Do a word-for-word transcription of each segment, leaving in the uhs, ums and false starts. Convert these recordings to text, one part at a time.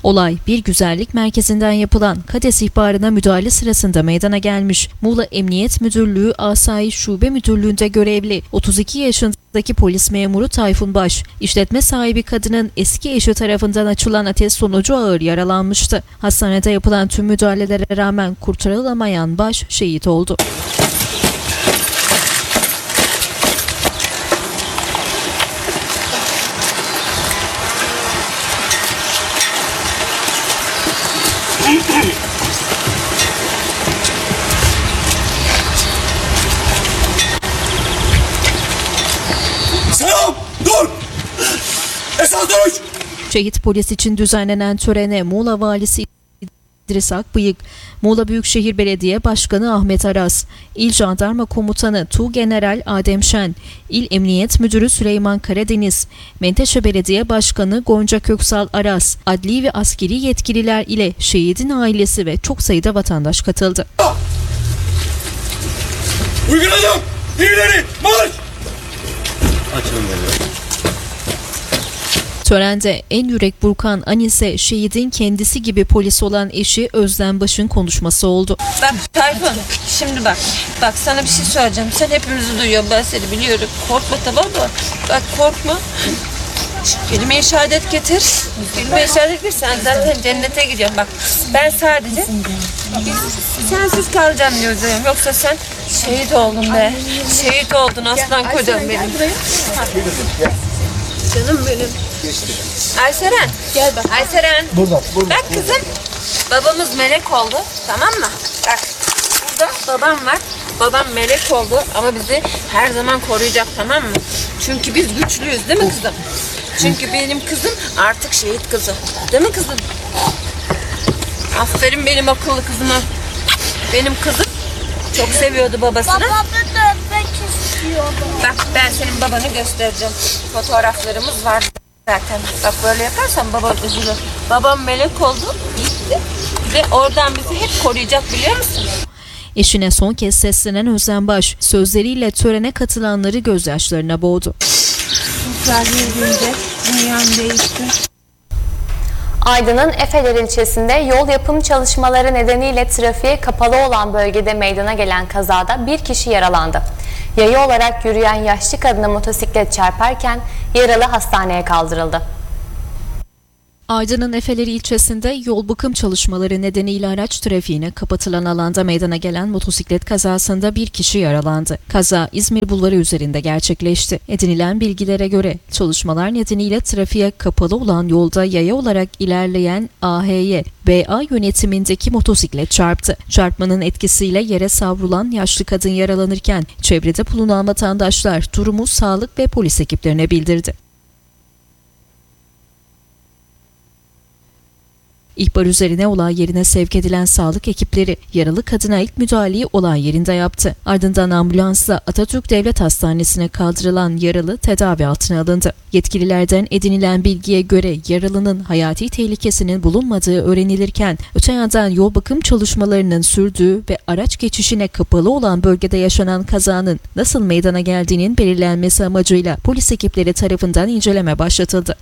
Olay bir güzellik merkezinden yapılan KADES ihbarına müdahale sırasında meydana gelmiş. Muğla Emniyet Müdürlüğü Asayiş Şube Müdürlüğü'nde görevli otuz iki yaşındaki polis memuru Tayfun Baş, işletme sahibi kadının eski eşi tarafından açılan ateş sonucu ağır yaralanmıştı. Hastanede yapılan tüm müdahalelere rağmen kurtarılamayan Baş şehit oldu. Selam! Dur! Esas duruş! Şehit polis için düzenlenen törene Muğla Valisi İdris Akbıyık, Muğla Büyükşehir Belediye Başkanı Ahmet Aras, İl Jandarma Komutanı Tuğgeneral Adem Şen, İl Emniyet Müdürü Süleyman Karadeniz, Menteşe Belediye Başkanı Gonca Köksal Aras, adli ve askeri yetkililer ile şehidin ailesi ve çok sayıda vatandaş katıldı. Uygulayacağım! İleri! Marş! Açılın böyle. Törende en yürek burkan Anise, şehidin kendisi gibi polis olan eşi Özlem Baş'ın konuşması oldu. Bak Tayfun, şimdi bak. Bak sana bir şey söyleyeceğim. Sen hepimizi duyuyorsun, ben seni biliyorum. Korkma, tamam mı? Bak korkma. Kelime-i şehadet getir. Kelime-i şehadet getir. Sen zaten cennete gidiyorsun. Bak ben sadece biz sensiz kalacağım diyorum. Yoksa sen şehit oldun be. Şehit oldun aslan kocam benim. Canım benim. Ayseren. Gel bak. Ayseren. Burada, burada. Bak kızım. Babamız melek oldu. Tamam mı? Bak. Burada babam var. Babam melek oldu ama bizi her zaman koruyacak, tamam mı? Çünkü biz güçlüyüz değil mi kızım? Çünkü benim kızım artık şehit kızı. Değil mi kızım? Aferin benim akıllı kızıma. Benim kızım çok seviyordu babasını. Babamı dövmek istiyordu. Bak ben senin babanı göstereceğim. Fotoğraflarımız var zaten. Bak böyle yaparsan baba üzülür. Babam melek oldu, gitti ve oradan bizi hep koruyacak, biliyor musun? Eşine son kez seslenen Özlem Baş, sözleriyle törene katılanları gözyaşlarına boğdu. Aydın'ın Efeler ilçesinde yol yapım çalışmaları nedeniyle trafiğe kapalı olan bölgede meydana gelen kazada bir kişi yaralandı. Yaya olarak yürüyen yaşlı kadına motosiklet çarparken yaralı hastaneye kaldırıldı. Aydın'ın Efeler ilçesinde yol bakım çalışmaları nedeniyle araç trafiğine kapatılan alanda meydana gelen motosiklet kazasında bir kişi yaralandı. Kaza İzmir Bulvarı üzerinde gerçekleşti. Edinilen bilgilere göre çalışmalar nedeniyle trafiğe kapalı olan yolda yaya olarak ilerleyen A H'ye B A yönetimindeki motosiklet çarptı. Çarpmanın etkisiyle yere savrulan yaşlı kadın yaralanırken çevrede bulunan vatandaşlar durumu sağlık ve polis ekiplerine bildirdi. İhbar üzerine olay yerine sevk edilen sağlık ekipleri yaralı kadına ilk müdahaleyi olay yerinde yaptı. Ardından ambulansla Atatürk Devlet Hastanesi'ne kaldırılan yaralı tedavi altına alındı. Yetkililerden edinilen bilgiye göre yaralının hayati tehlikesinin bulunmadığı öğrenilirken öte yandan yol bakım çalışmalarının sürdüğü ve araç geçişine kapalı olan bölgede yaşanan kazanın nasıl meydana geldiğinin belirlenmesi amacıyla polis ekipleri tarafından inceleme başlatıldı.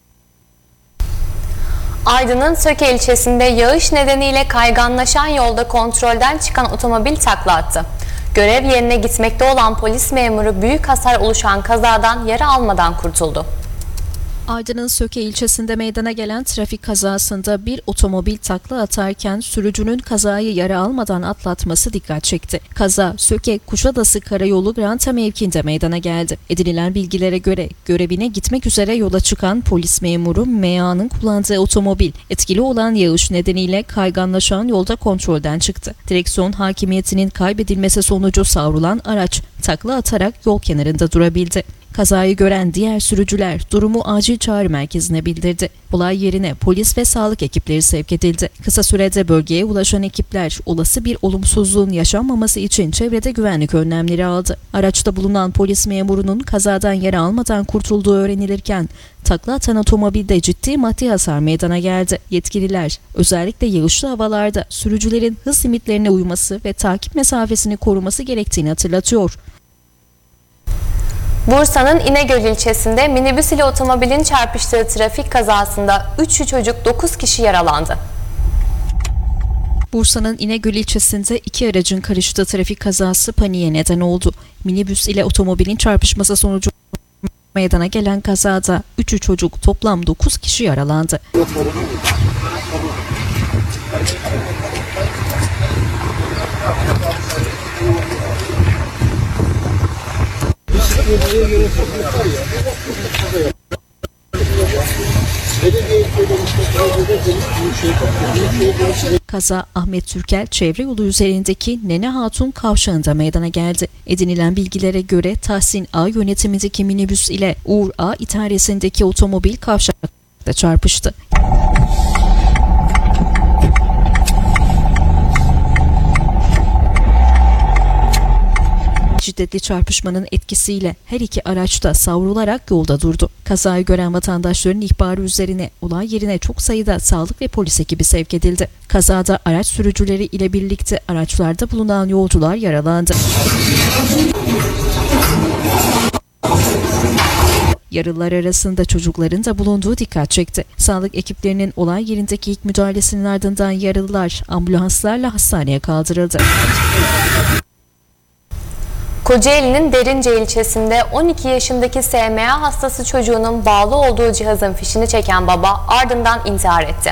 Aydın'ın Söke ilçesinde yağış nedeniyle kayganlaşan yolda kontrolden çıkan otomobil takla attı. Görev yerine gitmekte olan polis memuru büyük hasar oluşan kazadan yara almadan kurtuldu. Aydın'ın Söke ilçesinde meydana gelen trafik kazasında bir otomobil takla atarken sürücünün kazayı yara almadan atlatması dikkat çekti. Kaza Söke Kuşadası Karayolu Granta mevkiinde meydana geldi. Edinilen bilgilere göre görevine gitmek üzere yola çıkan polis memuru M A'nın kullandığı otomobil etkili olan yağış nedeniyle kayganlaşan yolda kontrolden çıktı. Direksiyon hakimiyetinin kaybedilmesi sonucu savrulan araç takla atarak yol kenarında durabildi. Kazayı gören diğer sürücüler durumu acil çağrı merkezine bildirdi. Olay yerine polis ve sağlık ekipleri sevk edildi. Kısa sürede bölgeye ulaşan ekipler olası bir olumsuzluğun yaşanmaması için çevrede güvenlik önlemleri aldı. Araçta bulunan polis memurunun kazadan yara almadan kurtulduğu öğrenilirken takla atan otomobilde ciddi maddi hasar meydana geldi. Yetkililer özellikle yağışlı havalarda sürücülerin hız limitlerine uyması ve takip mesafesini koruması gerektiğini hatırlatıyor. Bursa'nın İnegöl ilçesinde minibüs ile otomobilin çarpıştığı trafik kazasında üç çocuk dokuz kişi yaralandı. Bursa'nın İnegöl ilçesinde iki aracın karıştığı trafik kazası paniğe neden oldu. Minibüs ile otomobilin çarpışması sonucu meydana gelen kazada üç çocuk toplam dokuz kişi yaralandı. Kaza Ahmet Türkel çevre yolu üzerindeki Nene Hatun kavşağında meydana geldi. Edinilen bilgilere göre Tahsin A yönetimindeki minibüs ile Uğur A idaresindeki otomobil kavşakta çarpıştı. Şiddetli çarpışmanın etkisiyle her iki araç da savrularak yolda durdu. Kazayı gören vatandaşların ihbarı üzerine olay yerine çok sayıda sağlık ve polis ekibi sevk edildi. Kazada araç sürücüleri ile birlikte araçlarda bulunan yolcular yaralandı. Yaralılar arasında çocukların da bulunduğu dikkat çekti. Sağlık ekiplerinin olay yerindeki ilk müdahalesinin ardından yaralılar ambulanslarla hastaneye kaldırıldı. Kocaeli'nin Derince ilçesinde on iki yaşındaki S M A hastası çocuğunun bağlı olduğu cihazın fişini çeken baba ardından intihar etti.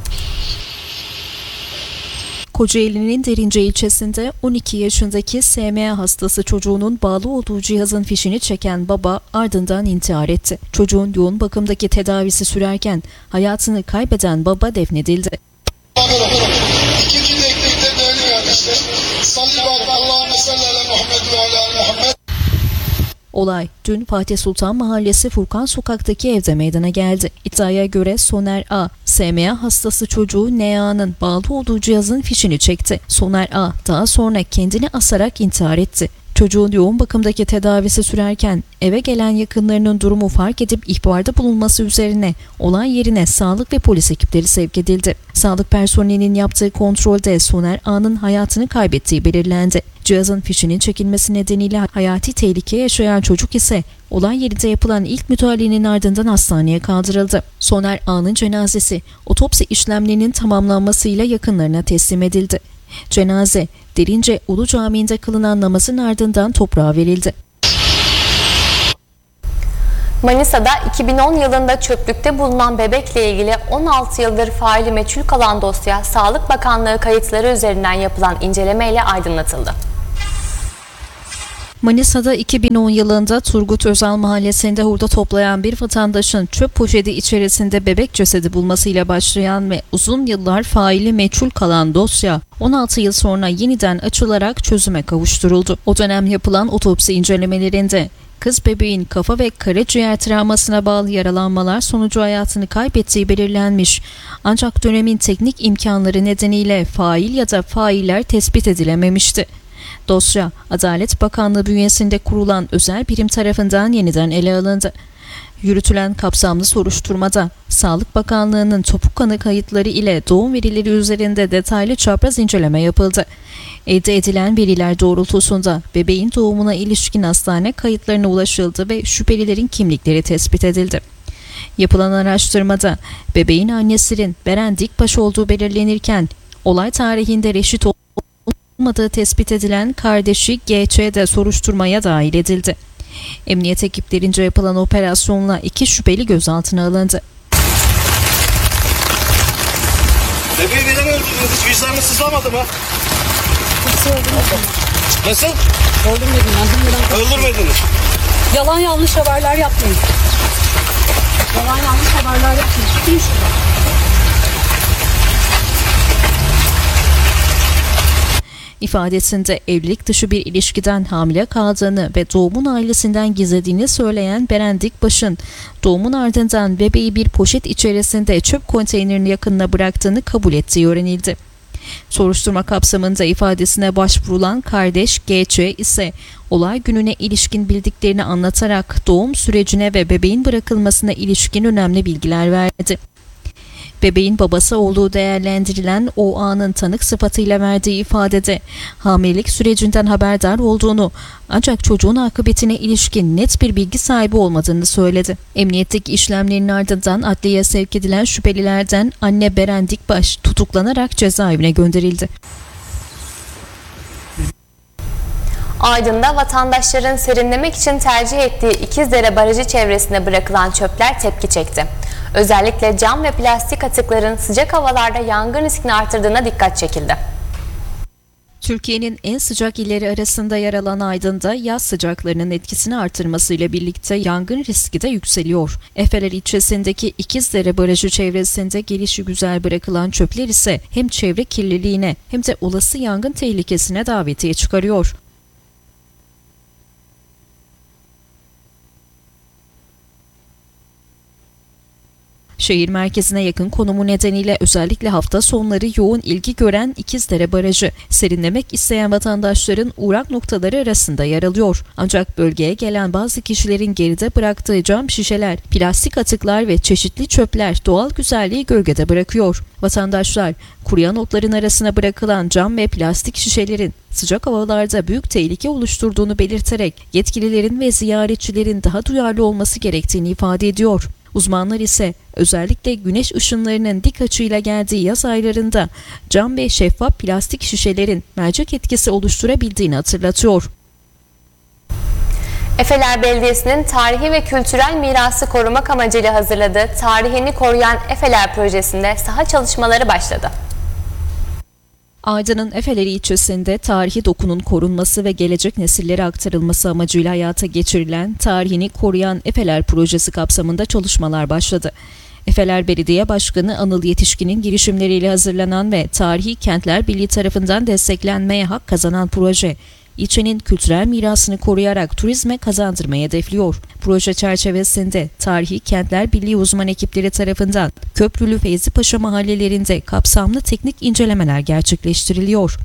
Kocaeli'nin Derince ilçesinde on iki yaşındaki S M A hastası çocuğunun bağlı olduğu cihazın fişini çeken baba ardından intihar etti. Çocuğun yoğun bakımdaki tedavisi sürerken hayatını kaybeden baba defnedildi. İkinci teknikte değerli kardeşler. Sallallahu Allah'ın sallallahu Muhammed ve ala Muhammed. Olay dün Fatih Sultan Mahallesi Furkan Sokak'taki evde meydana geldi. İddiaya göre Soner A, S M A hastası çocuğu N A'nın bağlı olduğu cihazın fişini çekti. Soner A daha sonra kendini asarak intihar etti. Çocuğun yoğun bakımdaki tedavisi sürerken eve gelen yakınlarının durumu fark edip ihbarda bulunması üzerine olay yerine sağlık ve polis ekipleri sevk edildi. Sağlık personelinin yaptığı kontrolde Soner A'nın hayatını kaybettiği belirlendi. Cihazın fişinin çekilmesi nedeniyle hayati tehlike yaşayan çocuk ise olay yerinde yapılan ilk müdahalenin ardından hastaneye kaldırıldı. Soner A'nın cenazesi otopsi işlemlerinin tamamlanmasıyla yakınlarına teslim edildi. Cenaze Derince Ulu Camii'nde kılınan namazın ardından toprağa verildi. Manisa'da iki bin on yılında çöplükte bulunan bebekle ilgili on altı yıldır faili meçhul kalan dosya Sağlık Bakanlığı kayıtları üzerinden yapılan incelemeyle aydınlatıldı. Manisa'da iki bin on yılında Turgut Özal Mahallesi'nde hurda toplayan bir vatandaşın çöp poşeti içerisinde bebek cesedi bulmasıyla başlayan ve uzun yıllar faili meçhul kalan dosya on altı yıl sonra yeniden açılarak çözüme kavuşturuldu. O dönem yapılan otopsi incelemelerinde kız bebeğin kafa ve karaciğer travmasına bağlı yaralanmalar sonucu hayatını kaybettiği belirlenmiş. Ancak dönemin teknik imkanları nedeniyle fail ya da failler tespit edilememişti. Dosya, Adalet Bakanlığı bünyesinde kurulan özel birim tarafından yeniden ele alındı. Yürütülen kapsamlı soruşturmada Sağlık Bakanlığı'nın topuk kanı kayıtları ile doğum verileri üzerinde detaylı çapraz inceleme yapıldı. Elde edilen veriler doğrultusunda bebeğin doğumuna ilişkin hastane kayıtlarına ulaşıldı ve şüphelilerin kimlikleri tespit edildi. Yapılan araştırmada bebeğin annesinin Beren Dikbaş olduğu belirlenirken olay tarihinde reşit olmadığı tespit edilen kardeşi G Ç de soruşturmaya dahil edildi. Emniyet ekiplerince yapılan operasyonla iki şüpheli gözaltına alındı. Bebeği neden öldürdünüz? Hiç vicdanınız sızlamadı mı? Nasıl? Öldürmedim ben. Öldürmediniz. Yalan yanlış haberler yapmayın. Yalan yanlış haberler yapmayın. Çıkın şuradan. İfadesinde evlilik dışı bir ilişkiden hamile kaldığını ve doğumun ailesinden gizlediğini söyleyen Beren Dikbaş'ın doğumun ardından bebeği bir poşet içerisinde çöp konteynerinin yakınına bıraktığını kabul ettiği öğrenildi. Soruşturma kapsamında ifadesine başvurulan kardeş G Ç ise olay gününe ilişkin bildiklerini anlatarak doğum sürecine ve bebeğin bırakılmasına ilişkin önemli bilgiler verdi. Bebeğin babası olduğu değerlendirilen O A'nın tanık sıfatıyla verdiği ifadede hamilelik sürecinden haberdar olduğunu ancak çocuğun akıbetine ilişkin net bir bilgi sahibi olmadığını söyledi. Emniyetteki işlemlerin ardından adliyeye sevk edilen şüphelilerden anne Beren Dikbaş tutuklanarak cezaevine gönderildi. Aydın'da vatandaşların serinlemek için tercih ettiği İkizdere Barajı çevresine bırakılan çöpler tepki çekti. Özellikle cam ve plastik atıkların sıcak havalarda yangın riskini artırdığına dikkat çekildi. Türkiye'nin en sıcak illeri arasında yer alan Aydın'da yaz sıcaklarının etkisini artırmasıyla birlikte yangın riski de yükseliyor. Efeler ilçesindeki İkizdere Barajı çevresinde gelişigüzel bırakılan çöpler ise hem çevre kirliliğine hem de olası yangın tehlikesine davetiye çıkarıyor. Şehir merkezine yakın konumu nedeniyle özellikle hafta sonları yoğun ilgi gören İkizdere Barajı, serinlemek isteyen vatandaşların uğrak noktaları arasında yer alıyor. Ancak bölgeye gelen bazı kişilerin geride bıraktığı cam şişeler, plastik atıklar ve çeşitli çöpler doğal güzelliği gölgede bırakıyor. Vatandaşlar, kuruyan otların arasına bırakılan cam ve plastik şişelerin sıcak havalarda büyük tehlike oluşturduğunu belirterek yetkililerin ve ziyaretçilerin daha duyarlı olması gerektiğini ifade ediyor. Uzmanlar ise özellikle güneş ışınlarının dik açıyla geldiği yaz aylarında cam ve şeffaf plastik şişelerin mercek etkisi oluşturabildiğini hatırlatıyor. Efeler Belediyesi'nin tarihi ve kültürel mirası korumak amacıyla hazırladığı Tarihini Koruyan Efeler projesinde saha çalışmaları başladı. Aydın'ın Efeler ilçesinde tarihi dokunun korunması ve gelecek nesillere aktarılması amacıyla hayata geçirilen Tarihini Koruyan Efeler projesi kapsamında çalışmalar başladı. Efeler Belediye Başkanı Anıl Yetişkin'in girişimleriyle hazırlanan ve Tarihi Kentler Birliği tarafından desteklenmeye hak kazanan proje, ilçenin kültürel mirasını koruyarak turizme kazandırmayı hedefliyor. Proje çerçevesinde Tarihi Kentler Birliği uzman ekipleri tarafından Köprülü Feyzi Paşa mahallelerinde kapsamlı teknik incelemeler gerçekleştiriliyor.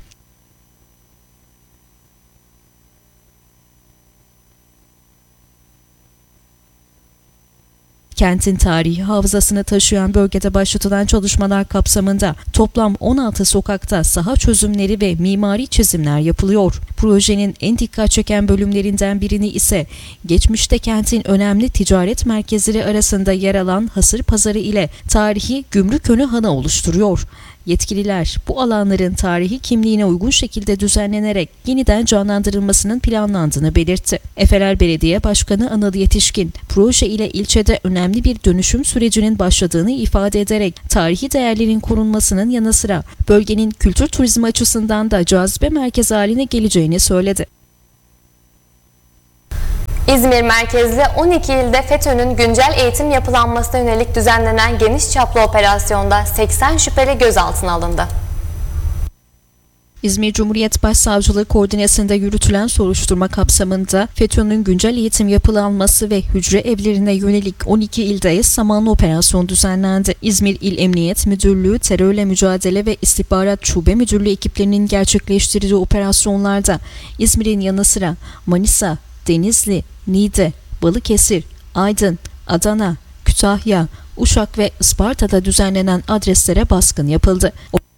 Kentin tarihi hafızasını taşıyan bölgede başlatılan çalışmalar kapsamında toplam on altı sokakta saha çözümleri ve mimari çizimler yapılıyor. Projenin en dikkat çeken bölümlerinden birini ise geçmişte kentin önemli ticaret merkezleri arasında yer alan Hasır Pazarı ile tarihi Gümrükönü Hanı oluşturuyor. Yetkililer bu alanların tarihi kimliğine uygun şekilde düzenlenerek yeniden canlandırılmasının planlandığını belirtti. Efeler Belediye Başkanı Anıl Yetişkin, proje ile ilçede önemli bir dönüşüm sürecinin başladığını ifade ederek tarihi değerlerin korunmasının yanı sıra bölgenin kültür turizmi açısından da cazibe merkezi haline geleceğini söyledi. İzmir merkezli on iki ilde FETÖ'nün güncel eğitim yapılanmasına yönelik düzenlenen geniş çaplı operasyonda seksen şüpheli gözaltına alındı. İzmir Cumhuriyet Başsavcılığı koordinesinde yürütülen soruşturma kapsamında FETÖ'nün güncel eğitim yapılanması ve hücre evlerine yönelik on iki ilde eş zamanlı operasyon düzenlendi. İzmir İl Emniyet Müdürlüğü, Terörle Mücadele ve İstihbarat Şube Müdürlüğü ekiplerinin gerçekleştirdiği operasyonlarda İzmir'in yanı sıra Manisa, Denizli, Niğde, Balıkesir, Aydın, Adana, Kütahya, Uşak ve Isparta'da düzenlenen adreslere baskın yapıldı.